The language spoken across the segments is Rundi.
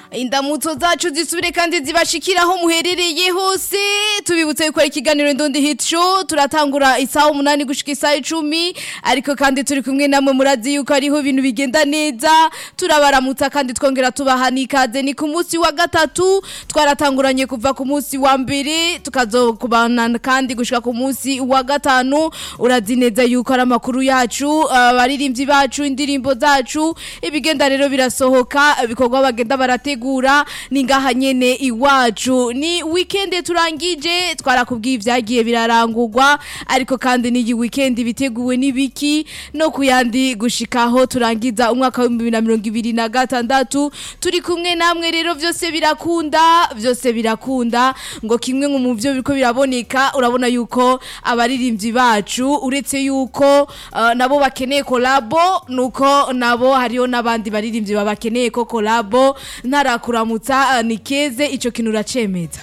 Indamutso zacu zisubire kandi zibashikiraho muherereye hose tubibutse yuko ari ikiganiro Ndundi Hit Show turatangura isaha 8 gushika isaha 10 ariko kandi turi kumwe namwe murazi yuko ariho ibintu bigenda neza turabaramutsa kandi twongera tubahani ikaze ni ku munsi wa gatatu twaratanguranye kuva ku munsi wa mbere tukazokubana kandi gushika ku munsi wa gatanu urazi neza yuko ari amakuru yacu abaririmbyi bacu indirimbo zacu ibigenda rero birasohoka bikorwa bagenda barategura ningaha nyene iwacu ni weekend turangije twarakubwiye ivyagiye birarangurwa ariko kandi ni weekend biteguwe nibiki no kuyandi gushikaho turangiza umwaka wa 2026 turi kumwe namwe rero vyose birakunda ngo kimwe mu byo biriko biraboneka urabona yuko abaririmbyi bacu uretse yuko nabo bakeneye collabo nuko nabo hariyo nabandi baririmbyi babakeneye ko collabo ntarakuramutsa nikeze ico kintu uracemeza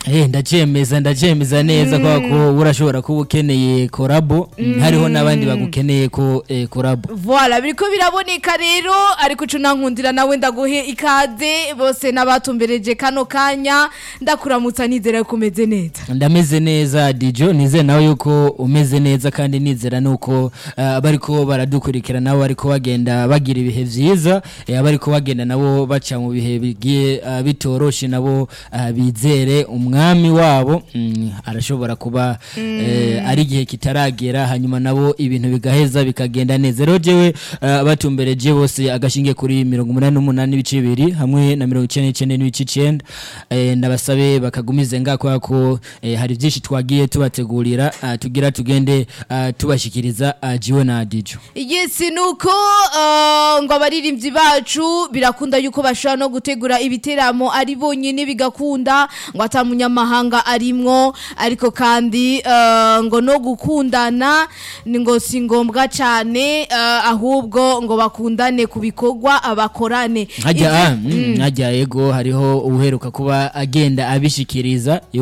ndacemeza neza ko urashobora kuba ukeneye collabo hariho nabandi bagukeneye ko collabo voilà biriko biraboneka rero ariko cunankundira nawe ndaguhe ikaze bose nabatumbereje kano kanya ndakuramutsa nizera kumeze neza ndameze neza Dijo nize nawe yuko umeze neza kandi nizera nuko bariko baradukurikira nabo bariko bagenda bagira ibihe vyiza bariko bagenda nabo baca mu bihe bigiye bitoroshe nabo bizere umwami wabo arashobora kuba ari gihe kitaragera hanyuma nabo ibintu bigaheza bikagenda neza rero jewe batumbereje bose agashinge kuri 88 hamwe na 99 ndabasabe bakagumize ngako ko hari byinshi twagiye tubategurira tugira tugende tubashikiriza jiwe na Dijo yes nuko ngo abaririmbyi bacu birakunda yuko bashobora no gutegura ibiteramo ari bonyene bigakunda ngo atamunyamahanga arimwo ariko kandi ngo no gukundana ngo si ngombwa cyane ahubwo ngo bakundane kubikorwa abakorane hajya yego hariho uheruka kuba agenda abishikiriza